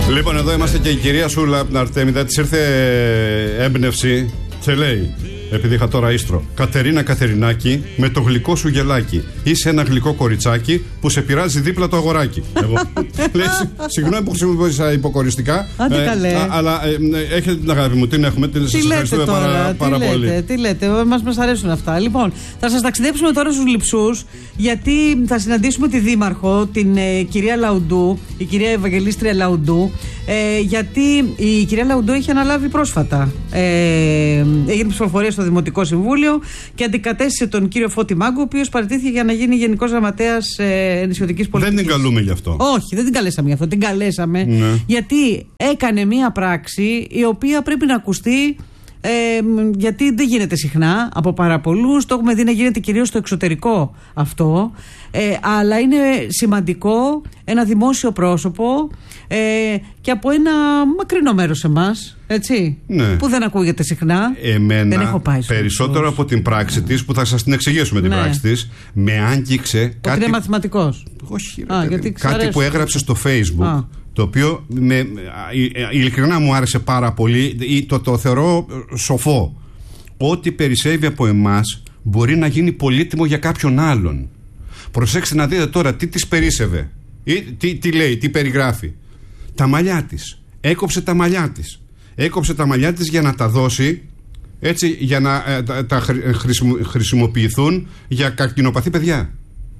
Λοιπόν, εδώ είμαστε και η κυρία Σούλα από την Αρτέμιδα. Της ήρθε έμπνευση και λέει, επειδή είχα τώρα ίστρο: Κατερίνα Κατερινάκη, με το γλυκό σου γελάκι. Είσαι ένα γλυκό κοριτσάκι που σε πειράζει δίπλα το αγοράκι. Εγώ. Λέει, συγγνώμη που χρησιμοποιήσα υποκοριστικά. Αλλά έχετε την αγάπη μου, την έχουμε. Την σας ευχαριστούμε πάρα πολύ. Τι λέτε, μας αρέσουν αυτά. Λοιπόν, θα σας ταξιδέψουμε τώρα στους Λειψούς, γιατί θα συναντήσουμε τη Δήμαρχο, την κυρία Λαουντού, η κυρία Ευαγγελίστρια Λαουντού. Γιατί η κυρία Λαουντού είχε αναλάβει πρόσφατα. Έγινε ψηφοφορία στο Δημοτικό Συμβούλιο και αντικατέστησε τον κύριο Φώτη Μάγκο, ο οποίος παραιτήθηκε για να γίνει Γενικός Γραμματέας Νησιωτικής Πολιτικής. Δεν την καλούμε γι' αυτό. Όχι, δεν την καλέσαμε γι' αυτό. Την καλέσαμε γιατί έκανε μία πράξη η οποία πρέπει να ακουστεί. Γιατί δεν γίνεται συχνά από πάρα πολλούς. Το έχουμε δει να γίνεται κυρίως στο εξωτερικό αυτό. Αλλά είναι σημαντικό ένα δημόσιο πρόσωπο και από ένα μακρινό μέρος εμάς, έτσι, που δεν ακούγεται συχνά. Εμένα, δεν έχω πάει περισσότερο από την πράξη της, που θα σας την εξηγήσουμε την πράξη της, με άγγιξε κάτι. Είναι μαθηματικός. Όχι, κάτι που έγραψε στο Facebook. Το οποίο ειλικρινά μου άρεσε πάρα πολύ. Το θεωρώ σοφό. Ό,τι περισσεύει από εμάς μπορεί να γίνει πολύτιμο για κάποιον άλλον. Προσέξτε να δείτε τώρα τι της περίσσευε. Τι λέει, τι περιγράφει. Τα μαλλιά της. Έκοψε τα μαλλιά της. Έκοψε τα μαλλιά της για να τα δώσει, έτσι, για να τα χρησιμοποιηθούν για καρκινοπαθή παιδιά.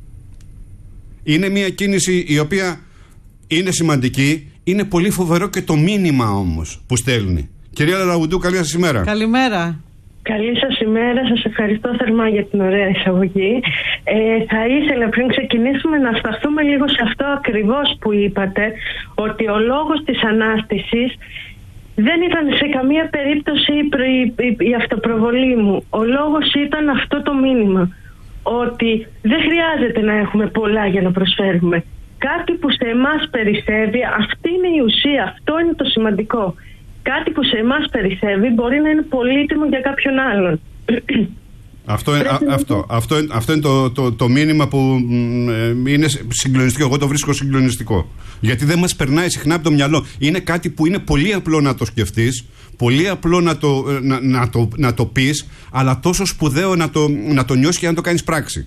Είναι μια κίνηση η οποία είναι σημαντική. Είναι πολύ φοβερό και το μήνυμα όμως που στέλνει. Κυρία Λαουντού, καλή σας ημέρα. Καλημέρα. Καλή σας ημέρα, σας ευχαριστώ θερμά για την ωραία εισαγωγή. Θα ήθελα πριν ξεκινήσουμε να σταθούμε λίγο σε αυτό ακριβώς που είπατε, ότι ο λόγος της ανάστησης δεν ήταν σε καμία περίπτωση η αυτοπροβολή μου. Ο λόγος ήταν αυτό το μήνυμα, ότι δεν χρειάζεται να έχουμε πολλά για να προσφέρουμε. Κάτι που σε εμάς περισσεύει, αυτή είναι η ουσία, αυτό είναι το σημαντικό. Κάτι που σε εμάς περισσεύει μπορεί να είναι πολύτιμο για κάποιον άλλον. Αυτό είναι το μήνυμα που είναι συγκλονιστικό. Εγώ το βρίσκω συγκλονιστικό. Γιατί δεν μας περνάει συχνά από το μυαλό. Είναι κάτι που είναι πολύ απλό να το σκεφτείς, πολύ απλό να το πεις, αλλά τόσο σπουδαίο να το νιώσεις και να το κάνεις πράξη.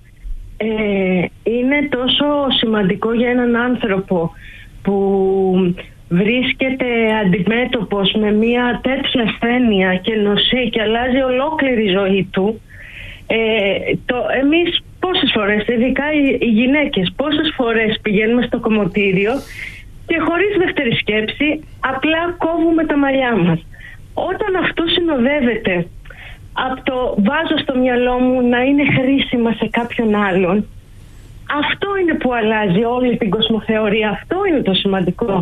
Είναι τόσο σημαντικό για έναν άνθρωπο που βρίσκεται αντιμέτωπος με μια τέτοια ασθένεια και νοσεί και αλλάζει ολόκληρη η ζωή του. Εμείς πόσες φορές, ειδικά οι γυναίκες, πόσες φορές πηγαίνουμε στο κομμωτήριο και χωρίς δεύτερη σκέψη απλά κόβουμε τα μαλλιά μας. Όταν αυτό συνοδεύεται από το βάζω στο μυαλό μου να είναι χρήσιμα σε κάποιον άλλον, αυτό είναι που αλλάζει όλη την κοσμοθεωρία. Αυτό είναι το σημαντικό.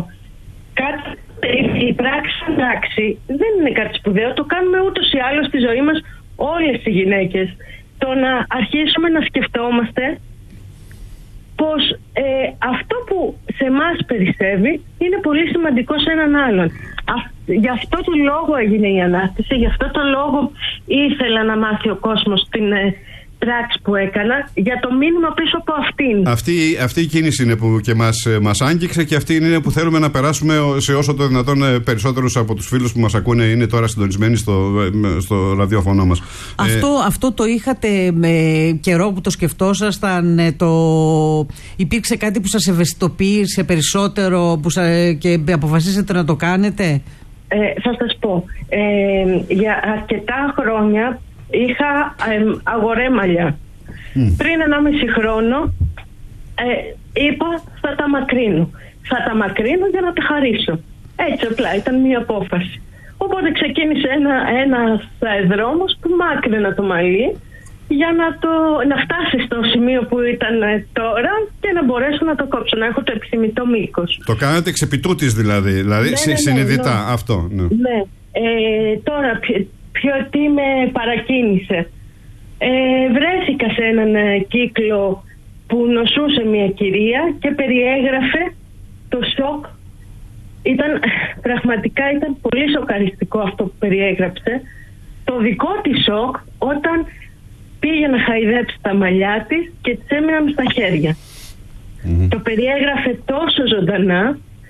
Η πράξη δεν είναι κάτι σπουδαίο. Το κάνουμε ούτως ή άλλως στη ζωή μας όλες οι γυναίκες. Το να αρχίσουμε να σκεφτόμαστε πως αυτό που σε εμάς περισσεύει είναι πολύ σημαντικό σε έναν άλλον. Γι' αυτό το λόγο έγινε η Ανάστηση, γι' αυτό το λόγο ήθελα να μάθει ο κόσμος την πράξη που έκανα, για το μήνυμα πίσω από αυτήν. Αυτή η κίνηση είναι που και μας άγγιξε, και αυτή είναι που θέλουμε να περάσουμε σε όσο το δυνατόν περισσότερους από τους φίλους που μας ακούνε είναι τώρα συντονισμένοι στο ραδιόφωνο μας. Αυτό το είχατε με καιρό που το σκεφτόσασταν, υπήρξε κάτι που σας ευαισθητοποίησε περισσότερο και αποφασίσατε να το κάνετε? Θα σας πω, για αρκετά χρόνια είχα αγορέμαλια. Πριν 1,5 χρόνο είπα θα τα μακρύνω. Θα τα μακρύνω για να τα χαρίσω. Έτσι απλά ήταν μια απόφαση. Οπότε ξεκίνησε ένας δρόμος που μάκρυνα το μαλλί για να φτάσει στο σημείο που ήταν τώρα και να μπορέσω να το κόψω, να έχω το επιθυμητό μήκος. Το κάνατε εξ επιτούτης δηλαδή συνειδητά αυτό. Ναι. Τώρα τι με παρακίνησε. Βρέθηκα σε έναν κύκλο που νοσούσε μια κυρία και περιέγραφε το σοκ. Πραγματικά ήταν πολύ σοκαριστικό αυτό που περιέγραψε. Το δικό της σοκ όταν πήγε να χαϊδέψει τα μαλλιά της και της έμειναν στα χέρια. Το περιέγραφε τόσο ζωντανά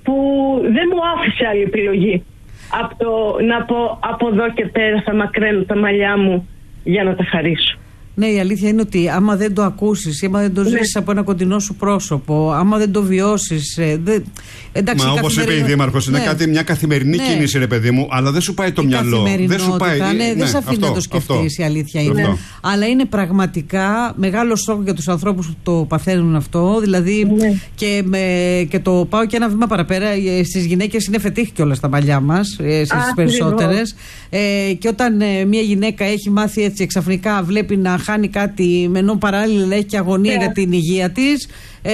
που δεν μου άφησε άλλη επιλογή από το να πω από εδώ και πέρα θα μακραίνω τα μαλλιά μου για να τα χαρίσω. Ναι, η αλήθεια είναι ότι άμα δεν το ακούσεις, άμα δεν το ζήσεις από ένα κοντινό σου πρόσωπο, άμα δεν το βιώσεις. Εντάξει, μα όπως είπε η Δήμαρχος, είναι μια καθημερινή κίνηση, ρε παιδί μου, αλλά δεν σου πάει το μυαλό. Δεν σου πάει. Δεν σε αφήνει να το σκεφτείς, η αλήθεια είναι. Αλλά είναι πραγματικά μεγάλο σοκ για τους ανθρώπους που το παθαίνουν αυτό. Δηλαδή, και το πάω και ένα βήμα παραπέρα. Στις γυναίκες είναι φετίχ κιόλας τα μαλλιά μας, στις περισσότερες. Και όταν μια γυναίκα έχει μάθει έτσι εξαφνικά, βλέπει να χάνει κάτι, ενώ παράλληλα έχει και αγωνία για την υγεία της,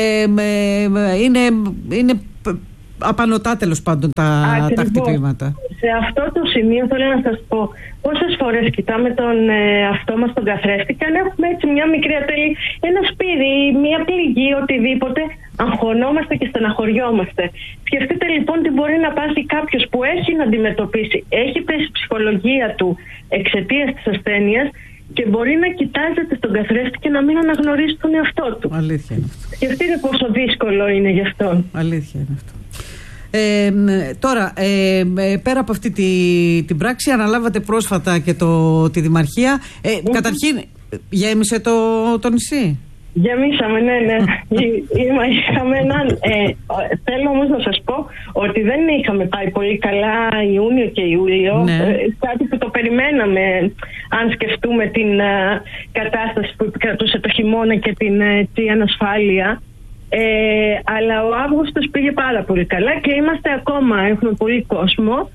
είναι απανωτά τέλος πάντων τα χτυπήματα. Σε αυτό το σημείο θέλω να σας πω πόσες φορές κοιτάμε τον αυτό μας τον καθρέφτη και αν έχουμε έτσι μια μικρή ατέλη, ένα σπίτι, μια πληγή, οτιδήποτε, αγχωνόμαστε και στεναχωριόμαστε. Σκεφτείτε λοιπόν τι μπορεί να πάθει κάποιος που έχει να αντιμετωπίσει, έχει πέσει η ψυχολογία του εξαιτίας της ασθένειας και μπορεί να κοιτάζεται στον καθρέφτη και να μην αναγνωρίσει τον εαυτό του. Αλήθεια είναι αυτό. Σκεφτείτε πόσο δύσκολο είναι γι' αυτόν. Αλήθεια είναι αυτό. Τώρα, πέρα από αυτή την πράξη, αναλάβατε πρόσφατα και τη Δημαρχία. Καταρχήν, γέμισε το νησί. Γεμίσαμε, ναι. Είχαμε έναν. Θέλω όμως να σας πω ότι δεν είχαμε πάει πολύ καλά Ιούνιο και Ιούλιο. Κάτι που το περιμέναμε, αν σκεφτούμε την κατάσταση που επικρατούσε το χειμώνα και την ανασφάλεια. Αλλά ο Αύγουστος πήγε πάρα πολύ καλά και είμαστε ακόμα, έχουμε πολύ κόσμο.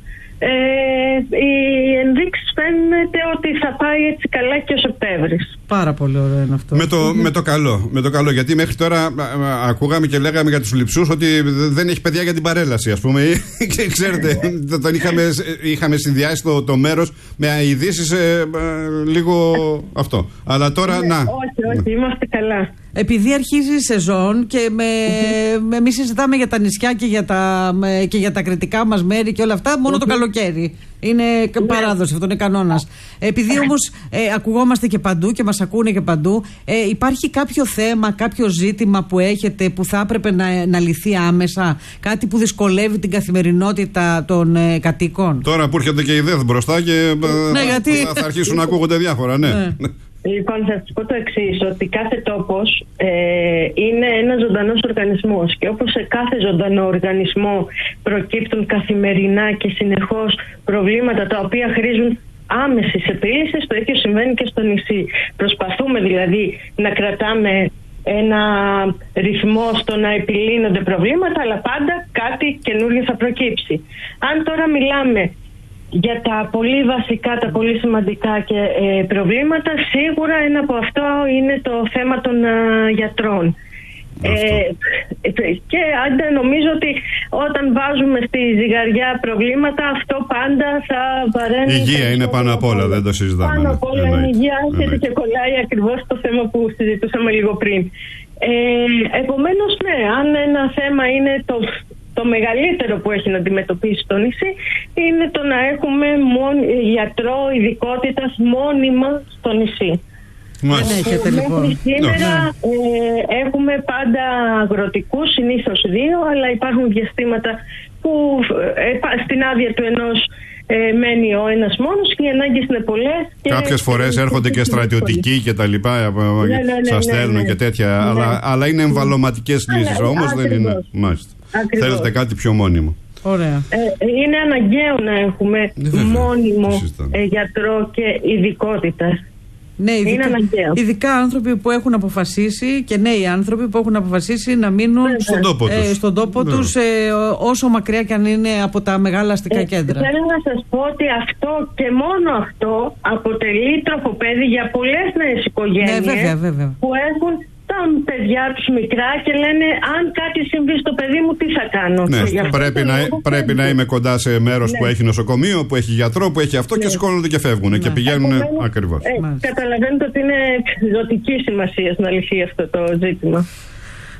Οι ενδείξεις φαίνεται ότι θα πάει έτσι καλά και ο Σεπτέμβρης. Πάρα πολύ ωραίο είναι αυτό. Με το καλό, γιατί μέχρι τώρα ακούγαμε και λέγαμε για τους λειψούς ότι δεν έχει παιδιά για την παρέλαση, ας πούμε. Ξέρετε, τον είχαμε συνδυάσει το μέρος με ειδήσεις λίγο αυτό. Αλλά τώρα Όχι, είμαστε καλά. Επειδή αρχίζει η σεζόν και εμείς συζητάμε για τα νησιά και για τα κρητικά μας μέρη και όλα αυτά, μόνο το καλοκαίρι. Είναι παράδοση, αυτό είναι κανόνας. Επειδή όμως ακουγόμαστε και παντού και μας ακούνε και παντού, υπάρχει κάποιο θέμα, κάποιο ζήτημα που έχετε που θα έπρεπε να λυθεί άμεσα, κάτι που δυσκολεύει την καθημερινότητα των κατοίκων? Τώρα που έρχεται και η ΔΕΘ μπροστά και θα αρχίσουν να ακούγονται διάφορα, ναι. Λοιπόν, θα σας πω το εξής, ότι κάθε τόπος είναι ένας ζωντανός οργανισμός και όπως σε κάθε ζωντανό οργανισμό προκύπτουν καθημερινά και συνεχώς προβλήματα τα οποία χρήζουν άμεσης επίλυσης, το ίδιο συμβαίνει και στο νησί. Προσπαθούμε δηλαδή να κρατάμε ένα ρυθμό στο να επιλύνονται προβλήματα, αλλά πάντα κάτι καινούριο θα προκύψει. Αν τώρα μιλάμε για τα πολύ βασικά, τα πολύ σημαντικά και προβλήματα, σίγουρα ένα από αυτό είναι το θέμα των γιατρών. Και άντε νομίζω ότι όταν βάζουμε στη ζυγαριά προβλήματα, αυτό πάντα θα βαραίνει. Η υγεία είναι πάνω απ' όλα, δεν το συζητάμε. Πάνω απ' όλα είναι η υγεία, και κολλάει ακριβώς το θέμα που συζητούσαμε λίγο πριν. Επομένως, ναι, αν ένα θέμα είναι το μεγαλύτερο που έχει να αντιμετωπίσει το νησί, είναι το να έχουμε γιατρό ειδικότητας μόνιμα στο νησί. Μέχρι σήμερα έχουμε πάντα αγροτικούς, συνήθως 2, αλλά υπάρχουν διαστήματα που στην άδεια του ενός μένει ο ένας μόνος και οι ανάγκες είναι πολλές. Κάποιες φορές έρχονται και στρατιωτικοί και τα λοιπά, σας στέλνουν και τέτοια, αλλά είναι εμβαλωματικές λύσεις, όμως δεν είναι. Μάλιστα. Θέλετε κάτι πιο μόνιμο. Ωραία. Είναι αναγκαίο να έχουμε μόνιμο γιατρό και ειδικότητα. Ναι, ειδικά άνθρωποι που έχουν αποφασίσει και νέοι άνθρωποι που έχουν αποφασίσει να μείνουν στον τόπο τους, όσο μακριά και αν είναι από τα μεγάλα αστικά κέντρα. Θέλω να σας πω ότι αυτό και μόνο αυτό αποτελεί τροφοπέδι για πολλές νέες οικογένειες που έχουν τα παιδιά τους μικρά και λένε αν κάτι συμβεί στο παιδί μου τι θα κάνω. Πρέπει να είμαι κοντά σε μέρος που έχει νοσοκομείο, που έχει γιατρό, που έχει αυτό και σηκώνονται και φεύγουν και πηγαίνουν ακριβώς. Καταλαβαίνετε ότι είναι ζωτική σημασία να λυθεί αυτό το ζήτημα.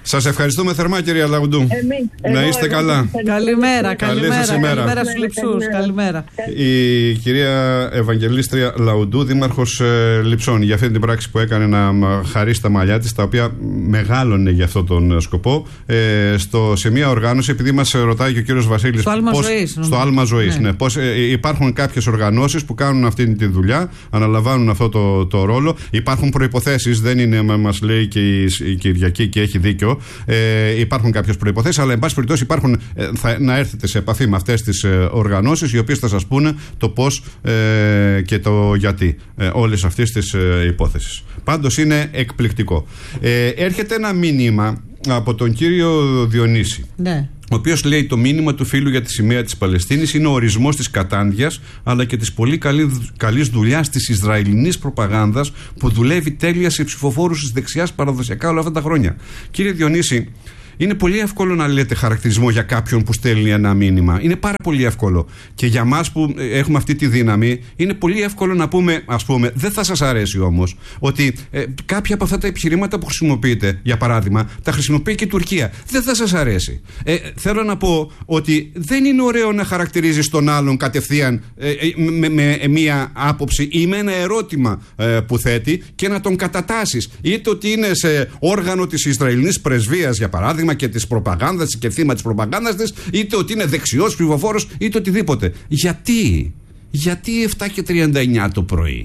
Σας ευχαριστούμε θερμά, κυρία Λαουντού. Να είστε καλά. Καλημέρα. Καλημέρα στους Λειψούς. Καλημέρα. Η κυρία Ευαγγελίστρια Λαουντού, δήμαρχος Λειψών, για αυτή την πράξη που έκανε να χαρίσει τα μαλλιά της, τα οποία μεγάλωνε για αυτόν τον σκοπό, σε μια οργάνωση, επειδή μας ρωτάει και ο κύριος Βασίλης. Στο Άλμα Ζωής. Ναι. Πώς υπάρχουν κάποιες οργανώσεις που κάνουν αυτή τη δουλειά, αναλαμβάνουν αυτό το ρόλο. Υπάρχουν προϋποθέσεις, δεν είναι, μας λέει και η Κυριακή και έχει δίκιο. Υπάρχουν κάποιες προϋποθέσεις, αλλά εν πάση περιπτώσει να έρθετε σε επαφή με αυτές τις οργανώσεις, οι οποίες θα σας πούνε το πώς και το γιατί όλες αυτές τις υπόθεσεις. Πάντως είναι εκπληκτικό. Έρχεται ένα μήνυμα από τον κύριο Διονύση. Ναι. Ο οποίος λέει: το μήνυμα του φίλου για τη σημαία της Παλαιστίνης είναι ο ορισμός της κατάντιας, αλλά και της πολύ καλής δουλειάς της Ισραηλινής προπαγάνδας που δουλεύει τέλεια σε ψηφοφόρους της δεξιάς παραδοσιακά όλα αυτά τα χρόνια. Κύριε Διονύση, είναι πολύ εύκολο να λέτε χαρακτηρισμό για κάποιον που στέλνει ένα μήνυμα. Είναι πάρα πολύ εύκολο. Και για μας που έχουμε αυτή τη δύναμη, είναι πολύ εύκολο να πούμε, ας πούμε, δεν θα σας αρέσει όμως, ότι κάποια από αυτά τα επιχειρήματα που χρησιμοποιείτε, για παράδειγμα, τα χρησιμοποιεί και η Τουρκία. Δεν θα σας αρέσει. Θέλω να πω ότι δεν είναι ωραίο να χαρακτηρίζεις τον άλλον κατευθείαν με μία άποψη ή με ένα ερώτημα που θέτει και να τον κατατάσεις. Είτε ότι είναι σε όργανο της Ισραηλινής πρεσβείας, για παράδειγμα, και της προπαγάνδας και θύμα της προπαγάνδας της, είτε ότι είναι δεξιός ψηφοφόρος, είτε οτιδήποτε. Γιατί 7:39 το πρωί?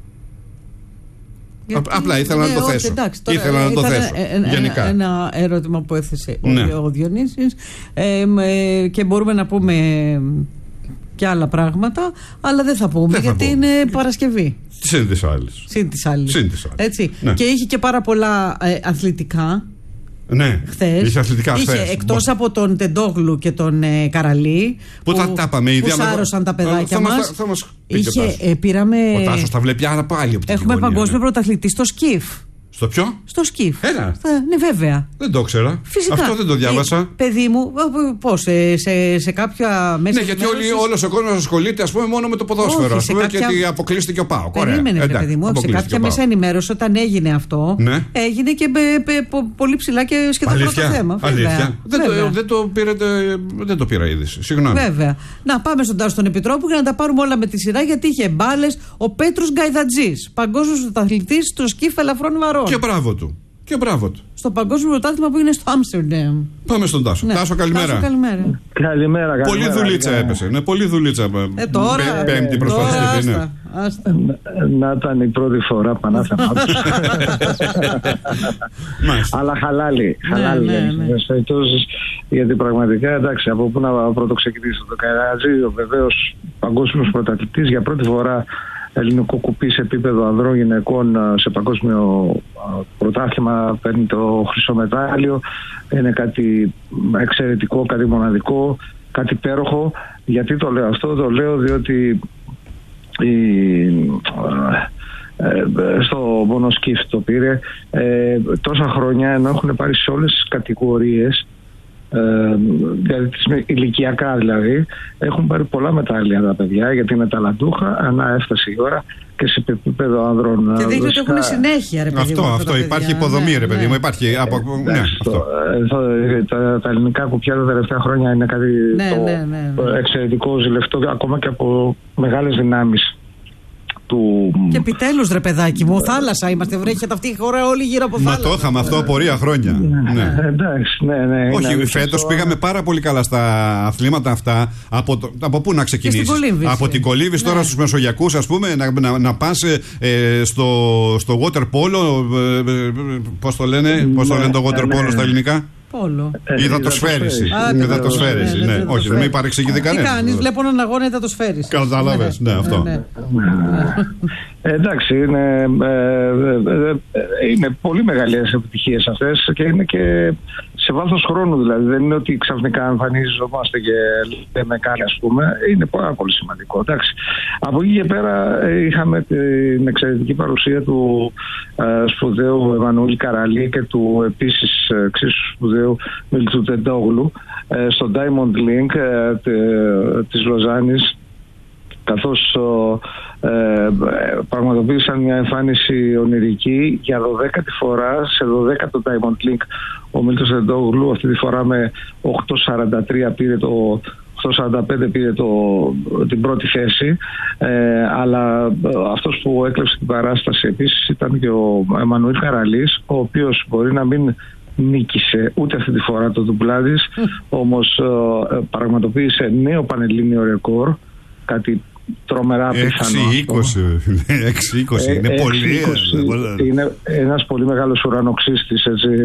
Απλά ήθελα να το θέσω. Ήθελα να το θέσω. Γενικά. Ένα ερώτημα που έθεσε ο Διονύσης, και μπορούμε να πούμε και άλλα πράγματα, αλλά δεν θα πούμε γιατί είναι Παρασκευή. Συν τις άλλες. Έτσι. Ναι. Και είχε και πάρα πολλά αθλητικά. Ναι, χθες. Είχε εκτός από τον Τεντόγλου και τον Καραλή που σάρωσαν τα παιδάκια μας. Πήραμε. Ο Τάσος τα βλέπει άρα πάλι από την Έχουμε παγκόσμιο πρωταθλητή στο σκιφ. Στο ποιο? Στο σκιφ. Έλα. Ναι, βέβαια. Δεν το ξέρα. Φυσικά. Αυτό δεν το διάβασα. Παιδί μου, πώς, σε κάποια μέσα. Ναι, γιατί όλος ο κόσμος ασχολείται, ας πούμε, μόνο με το ποδόσφαιρο. Ας πούμε, γιατί αποκλείστηκε ο ΠΑΟΚ. Περίμενε, παιδί μου. Σε κάποια μέσα ενημέρωση, όταν έγινε αυτό, ναι, έγινε και πολύ ψηλά και σχεδόν πρώτο θέμα. Αλήθεια. Δεν το πήρα είδηση. Συγγνώμη. Βέβαια. Να πάμε στον Τάσο τον Επιτρόπου για να τα πάρουμε όλα με τη σειρά, γιατί είχε μπάλες ο Πέτρος Γκαϊδατζής, παγκόσμιος πρωταθλητής στο σκιφ ελαφρών βαρών. Και μπράβο του. Στο παγκόσμιο πρωτάθλημα που είναι στο Άμστερνταμ. Πάμε στον Τάσο. Ναι. Τάσο, καλημέρα. Καλημέρα. Πολύ δουλίτσα έπεσε. Ναι, πολύ δουλίτσα. Τώρα. Πέμπτη προσπάθεια. Ναι. Να ήταν η πρώτη φορά πανάθεμα. Αλλά χαλάλι. Γιατί πραγματικά, εντάξει, από πού να πρώτο ξεκινήσω. Το Καρατζή, βεβαίως παγκόσμιος πρωταθλητής, για πρώτη φορά ελληνικό κουπί σε επίπεδο ανδρών γυναικών σε παγκόσμιο πρωτάθλημα, παίρνει το χρυσό μετάλλιο. Είναι κάτι εξαιρετικό, κάτι μοναδικό, κάτι υπέροχο. Γιατί το λέω αυτό? Το λέω διότι στο μονοσκίφ το πήρε τόσα χρόνια, ενώ έχουν πάρει σε όλες τις κατηγορίες, δηλαδή ηλικιακά δηλαδή, έχουν πάρει πολλά μετάλλια τα παιδιά, γιατί είναι ταλαντούχα, ανά έφτασε η ώρα και σε επίπεδο άνδρων. Και δείχνει ότι έχουν συνέχεια, ρε παιδί μου. Αυτό υπάρχει υποδομή, ρε παιδί μου. Υπάρχει. Τα ελληνικά κουπιά τα τελευταία χρόνια είναι κάτι εξαιρετικό, ζηλευτό, ακόμα και από μεγάλες δυνάμεις. Και επιτέλους, ρε παιδάκι μου, θάλασσα είμαστε, βρέχεται αυτή η χώρα όλη γύρω από θάλασσα. Μα το είχαμε αυτό πορεία χρόνια. Εντάξει, ναι. Όχι, φέτος πήγαμε πάρα πολύ καλά στα αθλήματα αυτά. Από πού να ξεκινήσεις? Από την κολύμβηση τώρα στους Μεσογειακούς, ας πούμε, να πας στο water polo. Πώς το λένε το water polo στα ελληνικά? Πόλο. Υδατοσφαίριση. Ναι, όχι, δεν με παρεξηγείται κανένα. Τι κάνεις, βλέπω έναν αγώνα υδατοσφαίριση. Κατάλαβες, ναι, αυτό. Εντάξει, είναι πολύ μεγάλες επιτυχίες αυτές και είναι και σε βάθος χρόνου, δηλαδή. Δεν είναι ότι ξαφνικά εμφανίζομαστε και λέμε κάτι, ας πούμε. Είναι πάρα πολύ σημαντικό. Εντάξει. Από εκεί και πέρα είχαμε την εξαιρετική παρουσία του σπουδαίου Εμμανουήλ Καραλή και του επίσης εξίσου σπουδαίου Μίλτου Τεντόγλου στο Diamond Link της Λοζάνης. καθώς πραγματοποίησαν μια εμφάνιση ονειρική για 12η φορά σε 12ο Diamond League. Ο Μίλτος Τεντόγλου αυτή τη φορά με 8.43 πήρε 8.45 πήρε την πρώτη θέση, αλλά αυτός που έκλεψε την παράσταση επίσης ήταν και ο Εμμανουήλ Καραλής, ο οποίος μπορεί να μην νίκησε ούτε αυτή τη φορά το ντουμπλάδης, όμως πραγματοποίησε νέο πανελλήνιο ρεκόρ, κάτι τρομερά πιθανό. 6-20 είναι πολύ. Είναι ένας πολύ μεγάλος ουρανοξύστης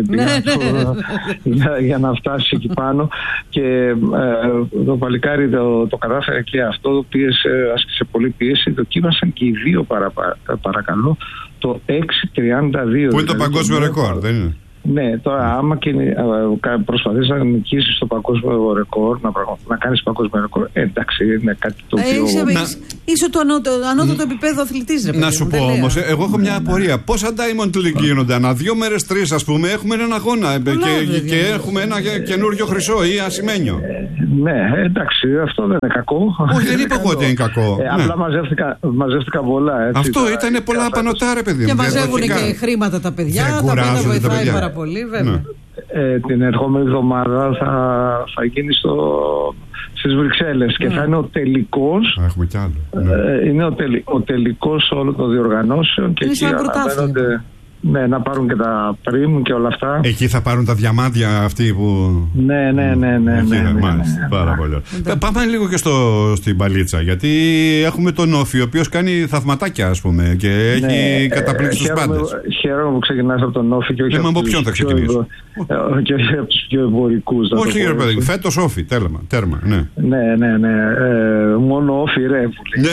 για να φτάσει εκεί πάνω, και το παλικάρι το κατάφερε και αυτό, άσκησε πολύ πίεση. Δοκίμασαν και οι δύο παρακαλώ το 6.32, που είναι το παγκόσμιο ρεκόρ, δεν είναι? Ναι, τώρα άμα και προσπαθείς να νικήσεις το παγκόσμιο ρεκόρ, να κάνεις παγκόσμιο ρεκόρ, εντάξει, είναι κάτι το οποίο... Είσαι το ανώτατο επίπεδο αθλητής. Να σου πω όμως, εγώ έχω μια απορία. Πόσα Diamond League γίνονται? Ανά 2 μέρες 3 ας πούμε έχουμε έναν αγώνα και έχουμε ένα καινούριο χρυσό ή ασημένιο. Ναι, εντάξει, αυτό δεν είναι κακό. Όχι, δεν είπα εγώ ότι είναι κακό. Απλά μαζεύτηκα πολλά. Αυτό ήταν πολλά πανωτά, ρε παιδί μου. Και μαζεύουν και χρήματα τα παιδιά, τα οποία βοηθάει πάρα πολύ, βέβαια. Την ερχόμενη εβδομάδα θα γίνει στις Βρυξέλλες και θα είναι ο τελικός. Έχουμε κι άλλο. Είναι ο τελικός όλων των διοργανώσεων και εκεί αναμένονται να πάρουν και τα πριμ και όλα αυτά. Εκεί θα πάρουν τα διαμάντια αυτοί που... Ναι. Μάλιστα, πάρα πολύ. Πάμε λίγο και στην παλίτσα, γιατί έχουμε τον Όφη, ο οποίος κάνει θαυματάκια, ας πούμε, και έχει καταπλήξει τους πάντες. Χαίρομαι που ξεκινάς από τον Όφη και όχι από ποιον θα ξεκινήσεις? Και όχι από τους πιο εμπορικούς. Όχι, ρε παιδί, φέτος Όφη, τέρμα. Ναι. Μόνο Όφη ρε.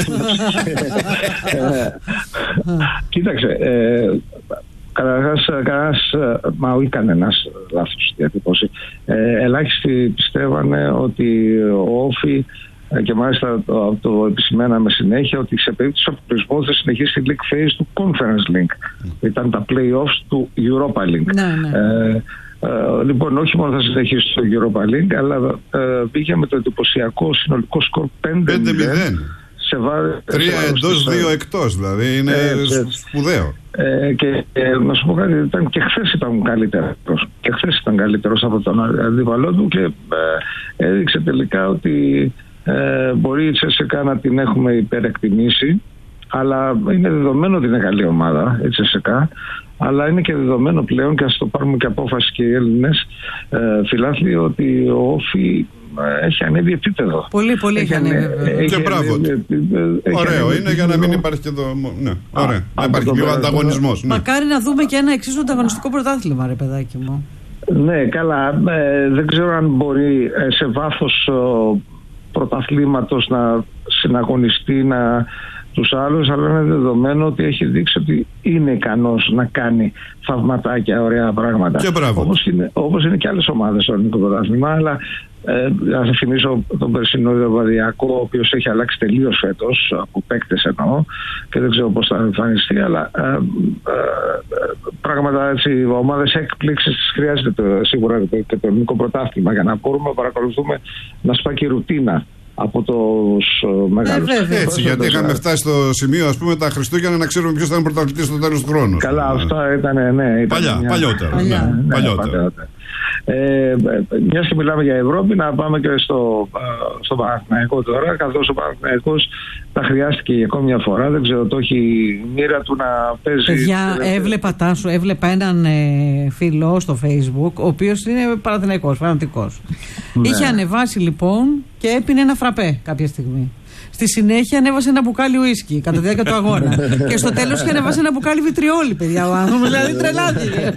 Κοίταξε, Καταρχάς, μα όχι κανένας λάθος διατύπωση. Ελάχιστοι πιστεύανε ότι ο Όφη, και μάλιστα το επισημέναμε συνέχεια, ότι σε περίπτωση αποκλεισμού θα συνεχίσει τη League Phase του Conference League. Ήταν τα play-offs του Europa League. Λοιπόν, όχι μόνο θα συνεχίσει το Europa League, αλλά πήγε με το εντυπωσιακό συνολικό σκορ 5-0. 3 εντός, 2 εκτός, δηλαδή είναι σπουδαίο. Και να σου πω κάτι, και χθες ήταν καλύτερος από τον αντίπαλό του, και έδειξε τελικά ότι μπορεί η CSKA να την έχουμε υπερεκτιμήσει, αλλά είναι δεδομένο ότι είναι καλή ομάδα η CSKA, αλλά είναι και δεδομένο πλέον, και ας το πάρουμε και απόφαση και οι Έλληνες φιλάθλοι, ότι ο Όφη έχει ανέβει επίπεδο. Πολύ έχει ανέβει. Και μπράβο. Ωραίο είναι, για να μην υπάρχει και εδώ. Ναι, ωραία. Να υπάρχει λίγο ανταγωνισμός. Μακάρι να δούμε και ένα εξίσου ανταγωνιστικό πρωτάθλημα, ρε παιδάκι μου. Ναι, καλά. Δεν ξέρω αν μπορεί σε βάθος πρωταθλήματος να συναγωνιστεί τους άλλους, αλλά είναι δεδομένο ότι έχει δείξει ότι είναι ικανός να κάνει θαυματάκια, ωραία πράγματα. Και μπράβο. Όπως είναι και άλλες ομάδες στο ελληνικό πρωτάθλημα, αλλά να σας θυμίσω τον περσινό Διαβαδιακό, ο οποίος έχει αλλάξει τελείως φέτος, από παίκτες εννοώ, και δεν ξέρω πώς θα εμφανιστεί, αλλά πράγματα έτσι, ομάδες έκπληξης τις χρειάζεται σίγουρα και το ελληνικό πρωτάθλημα, για να μπορούμε να παρακολουθούμε να σπάει ρουτίνα από τους μεγάλους. Έτσι, γιατί είχαμε φτάσει στο σημείο, ας πούμε, τα Χριστούγεννα να ξέρουμε ποιος θα είναι πρωταθλητής στο τέλος του χρόνου. Καλά, αυτά ήταν, παλιότερα. Μιας και μιλάμε για Ευρώπη, να πάμε και στο Παναθηναϊκό τώρα, καθώς ο Παναθηναϊκός τα χρειάστηκε για ακόμη μια φορά. Δεν ξέρω, το έχει η μοίρα του να παίζει. Παιδιά, έβλεπα έναν φίλο στο Facebook, ο οποίος είναι Παναθηναϊκός, φανατικός. Είχε ανεβάσει λοιπόν και έπινε ένα φραπέ κάποια στιγμή. Στη συνέχεια ανέβασε ένα μπουκάλι ουίσκι κατά τη διάρκεια του αγώνα. Και στο τέλος είχε ανεβάσει ένα μπουκάλι βιτριόλι, παιδιά. Ο άνθρωπος δηλαδή τρελάθηκε.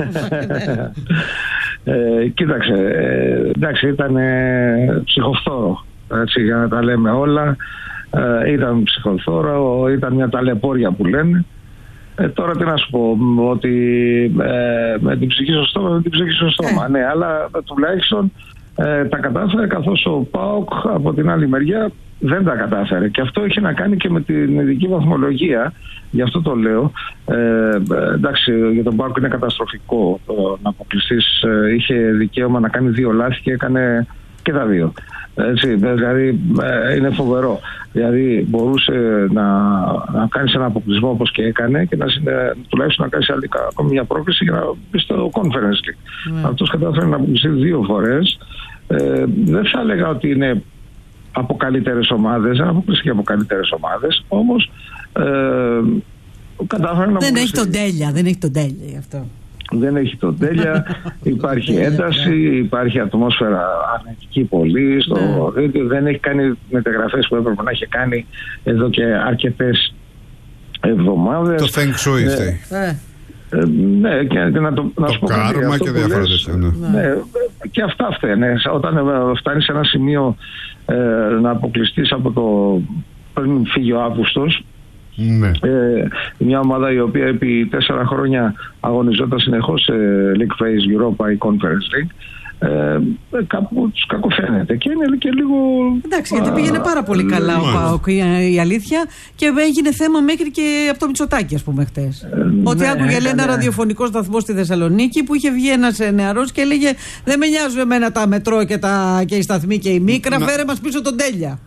Κοίταξε, εντάξει, ήταν ψυχοφθόρο, έτσι, για να τα λέμε όλα. Ήταν ψυχοφθόρο, ήταν μια ταλαιπώρια που λένε. Τώρα τι να σου πω, ότι με την ψυχή στο στόμα, ναι, αλλά τουλάχιστον τα κατάφερε, καθώς ο ΠΑΟΚ από την άλλη μεριά δεν τα κατάφερε, και αυτό έχει να κάνει και με την ειδική βαθμολογία. Γι' αυτό το λέω. Εντάξει, για τον ΠΑΟΚ είναι καταστροφικό να αποκλειστείς. Είχε δικαίωμα να κάνει 2 λάθη και έκανε και τα δύο. Έτσι, δηλαδή είναι φοβερό. Δηλαδή μπορούσε να κάνει ένα αποκλεισμό όπως και έκανε και τουλάχιστον να κάνει ακόμη μια πρόκληση για να μπει στο Conference League. Αυτός κατάφερε να αποκλειστεί 2 φορές. Δεν θα έλεγα ότι είναι από καλύτερες ομάδες, δεν αποκλειστεί από καλύτερες ομάδες, όμως κατάφερε να δεν έχει τον τέλεια, δεν έχει τον τέλεια γι' αυτό. Δεν έχει τον τέλεια, υπάρχει ένταση, υπάρχει ατμόσφαιρα αρνητική πολύ στο δίκτυο, δεν έχει κάνει μεταγραφές που έπρεπε να έχει κάνει εδώ και αρκετές εβδομάδες. Το Feng Shui ναι, και να το κάρμα και διάφορα τέτοια. Ναι, και αυτά φταίνε. Όταν φτάνει σε ένα σημείο να αποκλειστείς από το πριν φύγει ο Αύγουστος, ναι. Μια ομάδα η οποία επί 4 χρόνια αγωνιζόταν συνεχώς σε League Phase, Europa ή Conference League, κάπου τους κακοφαίνεται και είναι και λίγο. Εντάξει, γιατί πήγαινε πάρα πολύ καλά ο ΠΑΟΚ, η αλήθεια, και έγινε θέμα μέχρι και από το Μητσοτάκη, ας πούμε, χτες. Ότι άκουγε, λέει, ένα ραδιοφωνικό σταθμό στη Θεσσαλονίκη που είχε βγει ένας νεαρός και έλεγε: δεν με νοιάζουν εμένα τα μετρό και οι σταθμοί και η μίκρα, φέρε μας πίσω τον τέλεια.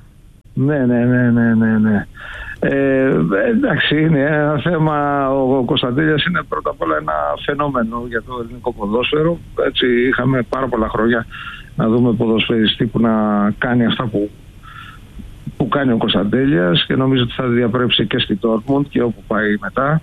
Ναι. Εντάξει, είναι ένα θέμα. Ο Κωνσταντέλιας είναι πρώτα απ' όλα ένα φαινόμενο για το ελληνικό ποδόσφαιρο. Έτσι, είχαμε πάρα πολλά χρόνια να δούμε ποδοσφαιριστή που να κάνει αυτά που κάνει ο Κωνσταντέλιας και νομίζω ότι θα διαπρέψει και στη Dortmund και όπου πάει μετά.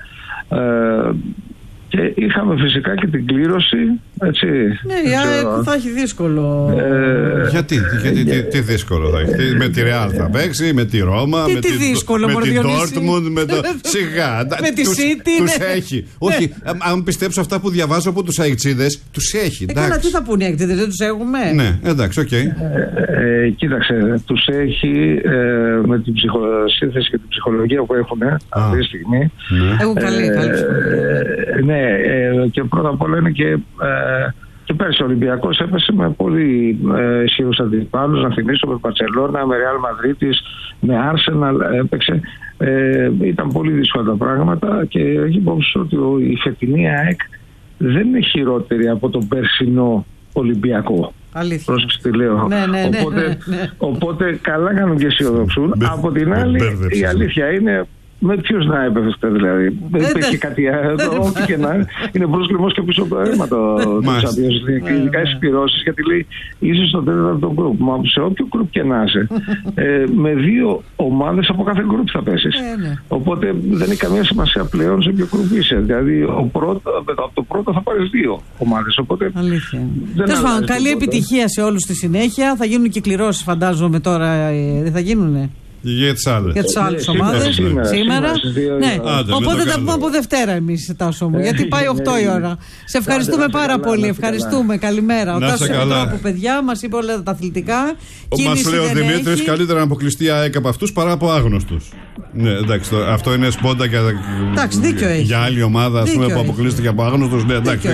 Και είχαμε φυσικά και την κλήρωση, έτσι. Ναι, θα έχει δύσκολο. Γιατί, τι δύσκολο θα έχει? Με τη Real θα παίξει, με τη Ρώμα, με την Dortmund, με το. Σιγά, με τη City. Τους έχει. Όχι, αν πιστέψω αυτά που διαβάζω από τους αεξίδες, τους έχει. Καλά, τι θα πούνε οι αεξίδες, δεν τους έχουμε? Ναι, εντάξει, οκ. Κοίταξε, τους έχει με την σύνθεση και την ψυχολογία που έχουν αυτή τη στιγμή. Έχουν καλή. Ναι, και πρώτα απ' όλα είναι και πέρσι ο Ολυμπιακός έπεσε με πολύ ισχυρούς αντιπάλους. Να θυμίσω, με Μπαρσελόνα, με Ρεάλ Μαδρίτης, με Άρσεναλ έπαιξε. Ήταν πολύ δύσκολα τα πράγματα και έχει υπόψη ότι η φετινή ΑΕΚ δεν είναι χειρότερη από τον περσινό Ολυμπιακό. Αλήθεια. Πρόσεξε τι λέω. Ναι. Οπότε καλά κάνουν και αισιοδοξούν. Από την άλλη, η αλήθεια είναι. Με ποιους να έπεφτε, δηλαδή. Δεν υπήρχε κάτι άλλο. Ό,τι και να είναι πρόσκλημος και πίσω από το αίμα το Champions. Ειδικά οι συμπληρώσεις, γιατί λέει είσαι στο τέταρτο γκρουπ. Μα σε όποιο γκρουπ και να είσαι, με 2 ομάδες από κάθε γκρουπ θα πέσεις. Οπότε δεν έχει καμία σημασία πλέον σε ποιο γκρουπ είσαι. Δηλαδή από το πρώτο θα πάρεις 2 ομάδες. Αλήθεια. Τέλος πάντων, καλή επιτυχία σε όλους στη συνέχεια. Θα γίνουν και κληρώσεις, φαντάζομαι τώρα. Δεν θα γίνουνε? Για τις άλλες ομάδες σήμερα. Ναι. Οπότε θα πούμε από Δευτέρα εμείς, Τάσο μου, γιατί πάει 8 η ώρα. Σε ευχαριστούμε πάρα πολύ. Ευχαριστούμε. Καλημέρα. Ο Τάσος Πετρόπου, παιδιά, μας είπε όλα τα αθλητικά. Μας λέει ο Δημήτρης, καλύτερα να αποκλειστεί η ΑΕΚ από αυτούς παρά από άγνωστους. Ναι, εντάξει, αυτό είναι σπόντα και για άλλη ομάδα, ας πούμε, που αποκλείστηκε από άγνωστους. Ναι, εντάξει.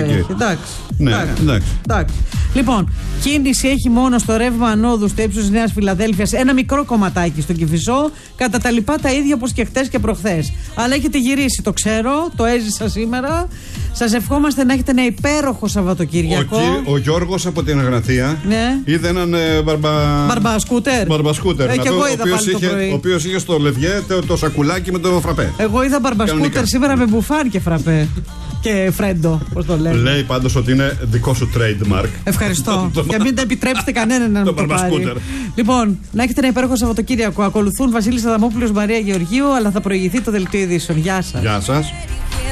Λοιπόν, κίνηση έχει μόνο στο ρεύμα ανόδου στο ύψος της Νέας Φιλαδέλφειας, ένα μικρό κομματάκι στον Κηφισό, κατά τα λοιπά τα ίδια όπως και χτες και προχθές. Αλλά έχετε γυρίσει, το ξέρω, το έζησα σήμερα. Σας ευχόμαστε να έχετε ένα υπέροχο Σαββατοκύριακο. Ο Γιώργος από την Αγναθία είδε έναν μπαρμπασκούτερ. Ο οποίος είχε στο λευγέ το σακουλάκι με το φραπέ. Εγώ είδα μπαρμπασκούτερ σήμερα με μπουφάν και φραπέ. Και φρέντο, πώς το λένε. Λέει πάντως ότι είναι δικό σου trademark. Ευχαριστώ. Και μην τα επιτρέψετε κανέναν να το πάρει. Λοιπόν, να έχετε ένα υπέροχο Σαββατοκύριακο. Ακολουθούν Βασίλης Αδαμόπουλος, Μαρία Γεωργίου, αλλά θα προηγηθεί το δελτίο ειδήσεων. Γεια σας.